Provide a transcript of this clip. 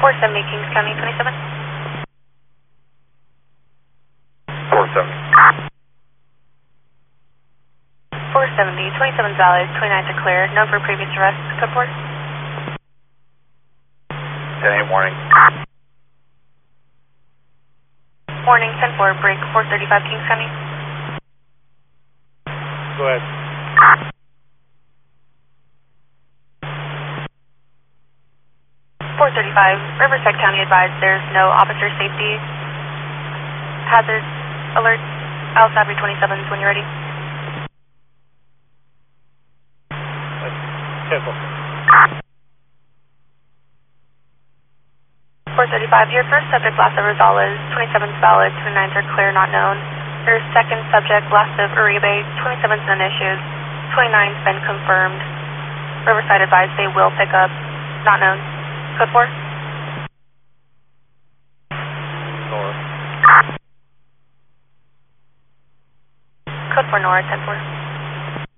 470 Kings County 27. 470. 470, 27's valid, 29's are clear. Known for previous arrest. Code 4. 10-8 warning. Warning, 10-4, break 435 Kings County. Go ahead. 435, Riverside County advised there's no officer safety hazard alert. Al Sabri 27s when you're ready. 435, your first subject, Last of Rosales, 27's valid, 29's are clear, not known. Your second subject, Last of Uribe, 27's none issues, 29's been confirmed. Riverside advised they will pick up, not known. Code 4. North. Code 4 Nora, 10-4.